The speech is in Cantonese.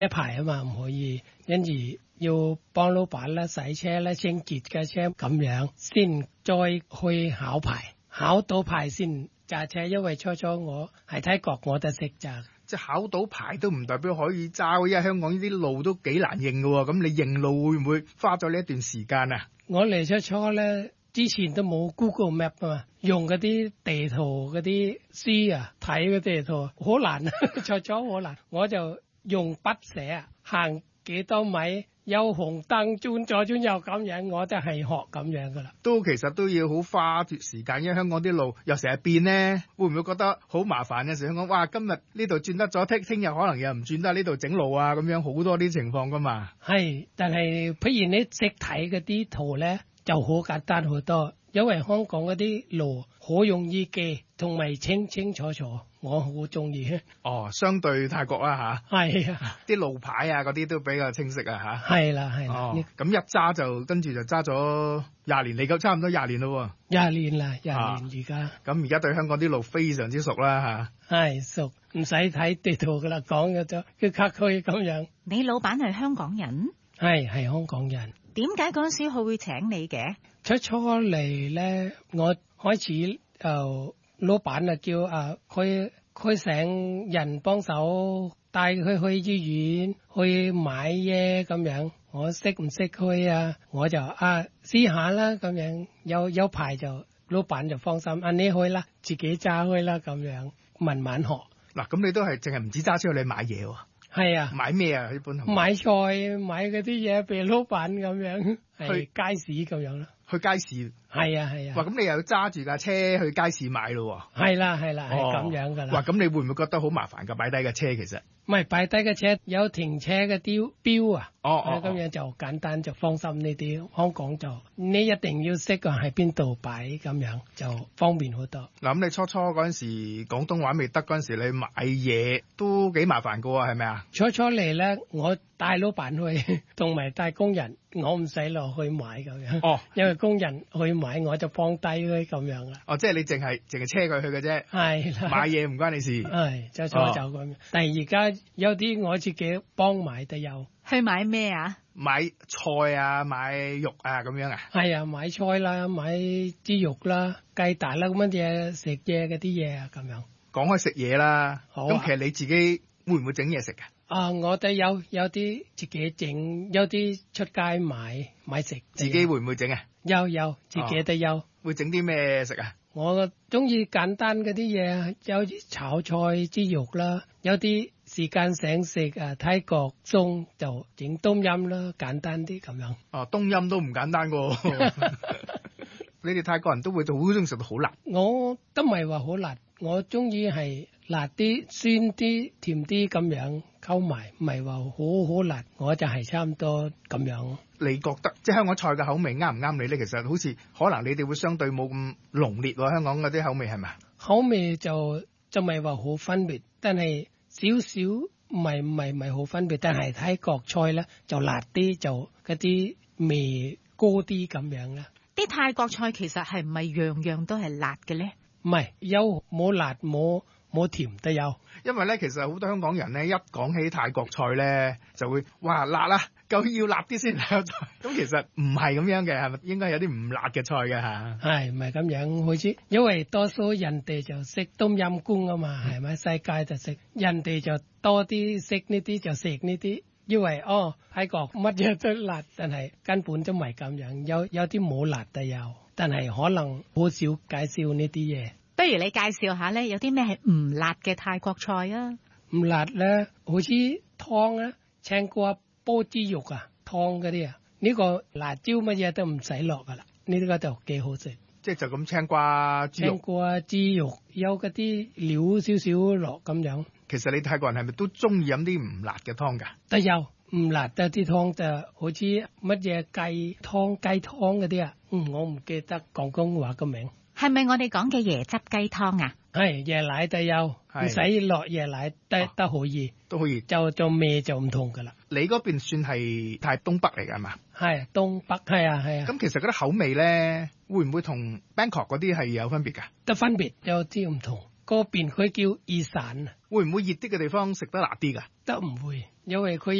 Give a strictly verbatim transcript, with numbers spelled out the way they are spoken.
一排啊嘛，唔可以，跟住要幫老闆啦、洗車啦、清潔嘅車咁樣，先再去考牌，考到牌先揸車。因為初初我喺泰國我都識揸， 即係考到牌都唔代表可以揸，因為香港呢啲路都幾難認㗎喎。咁你認路會唔會花咗呢一段時間啊？ 我嚟初初咧，之前都冇 Google Map 啊嘛，用嗰啲地圖嗰啲書啊睇嗰地圖好難啊，初初好難，我就用筆寫啊，行幾多米有紅燈轉左轉右咁樣，我就係學咁樣噶啦。 都其實都要好花段時間，因為香港啲路又成日變咧，會唔會覺得好麻煩嘅時候？香港哇，今日呢度轉得咗，聽聽日可能又唔轉得，呢度整路啊咁樣，好多啲情況噶嘛。 係，但係譬如你識睇嗰啲圖咧，就好簡單好多，因為香港嗰啲路好容易記，同埋清清楚楚，我好中意。 哦，相對泰國啦吓， 係啊， 啲路牌啊嗰啲都比較清晰啊吓。 係啦係啦。 哦，咁一揸就跟住就揸咗廿年，你夠差唔多廿年咯。 廿年啦，廿年而家。 咁而家對香港啲路非常之熟啦吓。 係熟，唔使睇地圖噶啦，講嘅啫，叫卡區咁樣。 你老闆係香港人？ 係係香港人。 點解嗰陣時佢會請你嘅？ 初初嚟咧，我開始就、呃、老闆啊叫啊，佢佢請人幫手帶佢去醫院去買嘢咁樣。我識唔識去啊？我就啊試下啦咁樣，有有排就老闆就放心，啊你去啦，自己揸去啦咁樣，慢慢學。 嗱，咁你都係淨係唔止揸車去你買嘢喎？ 係啊， 買咩啊？一般買菜買嗰啲嘢俾老闆咁樣，去街市咁樣咯。 去街市。 係啊係啊。 哇！咁你又要揸住架車去街市買咯喎？ 係啦係啦，係咁樣噶啦。 哇！咁你會唔會覺得好麻煩㗎？擺低架車其實。 唔係擺低架車有停車嘅標標啊。 哦哦。 咁樣就簡單就放心呢啲。香港就你一定要識個喺邊度擺咁樣就方便好多。 嗱，咁你初初嗰陣時廣東話未得嗰陣時，你買嘢都幾麻煩㗎喎，係咪啊？ 初初嚟咧，我帶老闆去，同埋帶工人，我唔使落去買咁樣。 哦。因為工人去買，我就放低佢咁樣啦。 哦，即係你淨係淨係車佢去嘅啫。 係啦。買嘢唔關你事。 係，就錯就咁樣。但係而家有啲我自己幫買都有。 去買咩啊？ 買菜啊，買肉啊，咁樣啊？ 係啊，買菜啦，買豬肉啦，雞蛋啦，咁乜嘢食嘢嗰啲嘢啊，咁樣。講開食嘢啦，咁、 啊、 其實你自己會唔會整嘢食㗎？ 啊，我哋有有啲自己整，有啲出街買買食。 自己會唔會整啊？ 有有，自己都有。 哦、會整啲咩食啊？ 我中意簡單嗰啲嘢，有啲炒菜、豬肉啦，有啲時間想食啊，泰國餸就整冬陰啦，簡單啲咁樣。 哦，冬陰都唔簡單㗎。你哋泰國人都會好中意食到好辣。 我都唔係話好辣，我中意係辣啲、酸啲、甜啲咁樣溝埋，唔係話好好辣，我就係差唔多咁樣。 你覺得即係香港菜嘅口味啱唔啱你咧？其實好似可能你哋會相對冇咁濃烈喎，香港嗰啲口味係咪？ 口味就就唔係話好分別，但係少少唔係唔係唔係好分別，但係泰國菜咧就辣啲，就嗰啲味高啲咁樣啦。 啲泰國菜其實係唔係樣樣都係辣嘅咧？ 唔係，有冇辣冇冇甜都有。 因為咧，其實好多香港人咧一講起泰國菜咧，就會哇辣啦，夠要辣啲先。咁其實唔係咁樣嘅，係咪應該有啲唔辣嘅菜嘅嚇？係唔係咁樣？好似因為多數人哋就識冬陰功啊嘛，係咪？世界就識，人哋就多啲識呢啲就食呢啲。以為哦泰國乜嘢都辣，但係根本都唔係咁樣，有有啲冇辣都有，但係可能好少介紹呢啲嘢。 不如你介紹下咧，有啲咩係唔辣嘅泰國菜啊？ 唔辣咧，好似湯啊，青瓜煲豬肉啊，湯嗰啲啊，呢、這個辣椒乜嘢都唔使落噶啦，呢、這個就幾好食。即係就咁青瓜豬肉。青瓜豬肉有嗰啲料少少落咁樣。其實你泰國人係咪都中意飲啲唔辣嘅湯㗎？都有唔辣得啲湯，就好似乜嘢雞湯、雞湯嗰啲啊。嗯，我唔記得廣東話個名。 係咪我哋講嘅椰汁雞湯啊？ 係椰奶都有，唔使落椰奶都都可以，都可以。就就味就唔同㗎啦。你嗰邊算係泰東北嚟㗎係嘛？係東北，係啊係啊。咁其實嗰啲口味咧，會唔會同 Bangkok 嗰啲係有分別㗎？得分別，有啲唔同。嗰邊佢叫伊散，會唔會熱啲嘅地方食得辣啲㗎？都唔會，因為佢。